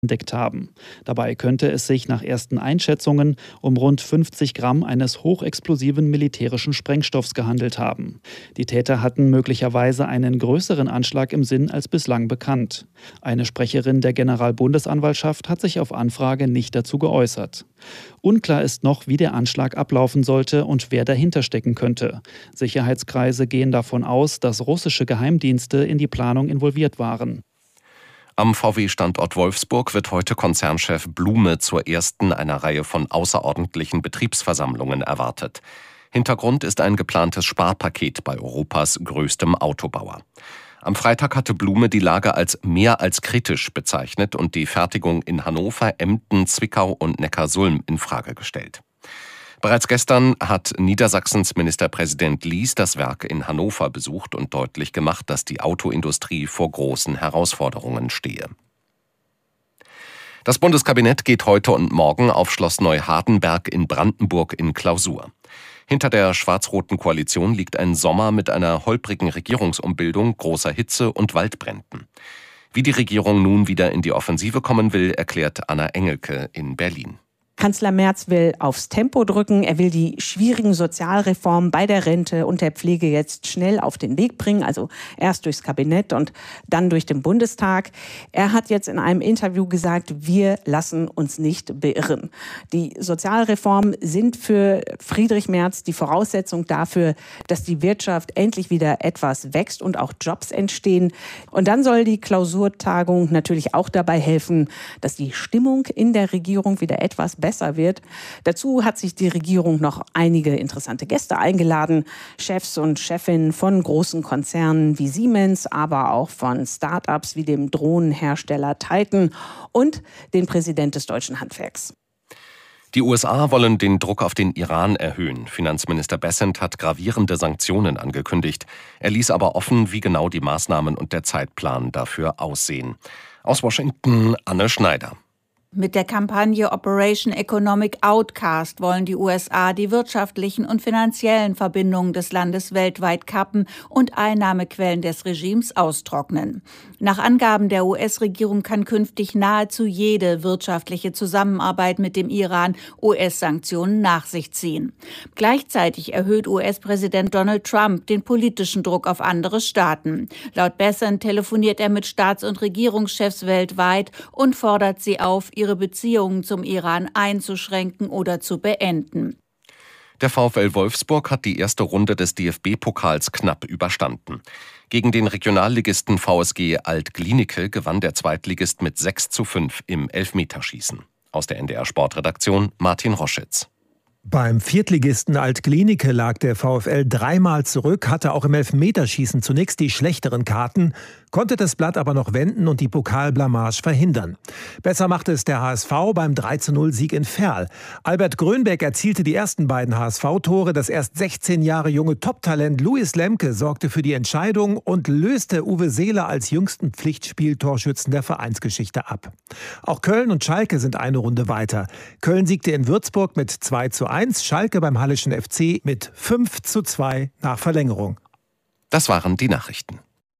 entdeckt haben. Dabei könnte es sich nach ersten Einschätzungen um rund 50 Gramm eines hochexplosiven militärischen Sprengstoffs gehandelt haben. Die Täter hatten möglicherweise einen größeren Anschlag im Sinn als bislang bekannt. Eine Sprecherin der Generalbundesanwaltschaft hat sich auf Anfrage nicht dazu geäußert. Unklar ist noch, wie der Anschlag ablaufen sollte und wer dahinter stecken könnte. Sicherheitskreise gehen davon aus, dass russische Geheimdienste in die Planung involviert waren. Am VW-Standort Wolfsburg wird heute Konzernchef Blume zur ersten einer Reihe von außerordentlichen Betriebsversammlungen erwartet. Hintergrund ist ein geplantes Sparpaket bei Europas größtem Autobauer. Am Freitag hatte Blume die Lage als mehr als kritisch bezeichnet und die Fertigung in Hannover, Emden, Zwickau und Neckarsulm in Frage gestellt. Bereits gestern hat Niedersachsens Ministerpräsident Lies das Werk in Hannover besucht und deutlich gemacht, dass die Autoindustrie vor großen Herausforderungen stehe. Das Bundeskabinett geht heute und morgen auf Schloss Neuhardenberg in Brandenburg in Klausur. Hinter der schwarz-roten Koalition liegt ein Sommer mit einer holprigen Regierungsumbildung, großer Hitze und Waldbränden. Wie die Regierung nun wieder in die Offensive kommen will, erklärt Anna Engelke in Berlin. Kanzler Merz will aufs Tempo drücken. Er will die schwierigen Sozialreformen bei der Rente und der Pflege jetzt schnell auf den Weg bringen. Also erst durchs Kabinett und dann durch den Bundestag. Er hat jetzt in einem Interview gesagt, wir lassen uns nicht beirren. Die Sozialreformen sind für Friedrich Merz die Voraussetzung dafür, dass die Wirtschaft endlich wieder etwas wächst und auch Jobs entstehen. Und dann soll die Klausurtagung natürlich auch dabei helfen, dass die Stimmung in der Regierung wieder etwas besser wird. Dazu hat sich die Regierung noch einige interessante Gäste eingeladen. Chefs und Chefinnen von großen Konzernen wie Siemens, aber auch von Start-ups wie dem Drohnenhersteller Titan und den Präsident des Deutschen Handwerks. Die USA wollen den Druck auf den Iran erhöhen. Finanzminister Bessent hat gravierende Sanktionen angekündigt. Er ließ aber offen, wie genau die Maßnahmen und der Zeitplan dafür aussehen. Aus Washington, Anne Schneider. Mit der Kampagne Operation Economic Outcast wollen die USA die wirtschaftlichen und finanziellen Verbindungen des Landes weltweit kappen und Einnahmequellen des Regimes austrocknen. Nach Angaben der US-Regierung kann künftig nahezu jede wirtschaftliche Zusammenarbeit mit dem Iran US-Sanktionen nach sich ziehen. Gleichzeitig erhöht US-Präsident Donald Trump den politischen Druck auf andere Staaten. Laut Bessent telefoniert er mit Staats- und Regierungschefs weltweit und fordert sie auf, ihre Beziehungen zum Iran einzuschränken oder zu beenden. Der VfL Wolfsburg hat die erste Runde des DFB-Pokals knapp überstanden. Gegen den Regionalligisten VSG Alt-Glienicke gewann der Zweitligist mit 6:5 im Elfmeterschießen. Aus der NDR-Sportredaktion Martin Roschitz. Beim Viertligisten Alt-Glienicke lag der VfL dreimal zurück, hatte auch im Elfmeterschießen zunächst die schlechteren Karten, konnte das Blatt aber noch wenden und die Pokalblamage verhindern. Besser machte es der HSV beim 3:0-Sieg in Verl. Albert Grönbeck erzielte die ersten beiden HSV-Tore. Das erst 16 Jahre junge Top-Talent Luis Lemke sorgte für die Entscheidung und löste Uwe Seeler als jüngsten Pflichtspieltorschützen der Vereinsgeschichte ab. Auch Köln und Schalke sind eine Runde weiter. Köln siegte in Würzburg mit 2:1, Schalke beim Halleschen FC mit 5:2 nach Verlängerung. Das waren die Nachrichten.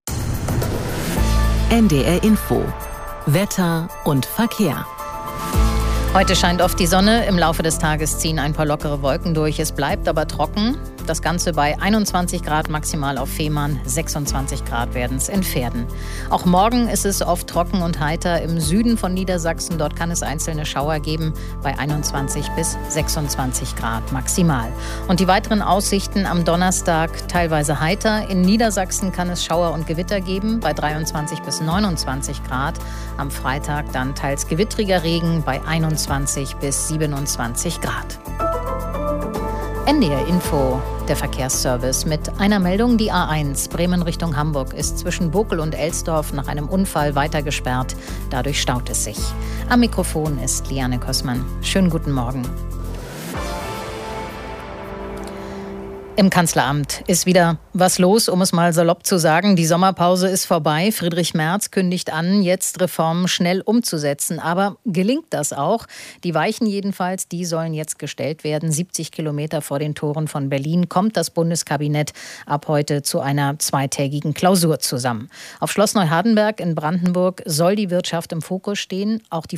NDR Info. Wetter und Verkehr. Heute scheint oft die Sonne, im Laufe des Tages ziehen ein paar lockere Wolken durch. Es bleibt aber trocken. Das Ganze bei 21 Grad maximal auf Fehmarn, 26 Grad werden es in Verden. Auch morgen ist es oft trocken und heiter im Süden von Niedersachsen. Dort kann es einzelne Schauer geben, bei 21 bis 26 Grad maximal. Und die weiteren Aussichten am Donnerstag teilweise heiter. In Niedersachsen kann es Schauer und Gewitter geben, bei 23 bis 29 Grad. Am Freitag dann teils gewittriger Regen, bei 21 bis 27 Grad. NDR Info, der Verkehrsservice mit einer Meldung. Die A1 Bremen Richtung Hamburg ist zwischen Bokel und Elsdorf nach einem Unfall weiter gesperrt. Dadurch staut es sich. Am Mikrofon ist Liane Kössmann. Schönen guten Morgen. Im Kanzleramt ist wieder was los, um es mal salopp zu sagen. Die Sommerpause ist vorbei. Friedrich Merz kündigt an, jetzt Reformen schnell umzusetzen. Aber gelingt das auch? Die Weichen jedenfalls, die sollen jetzt gestellt werden. 70 Kilometer vor den Toren von Berlin kommt das Bundeskabinett ab heute zu einer zweitägigen Klausur zusammen. Auf Schloss Neuhardenberg in Brandenburg soll die Wirtschaft im Fokus stehen. Auch die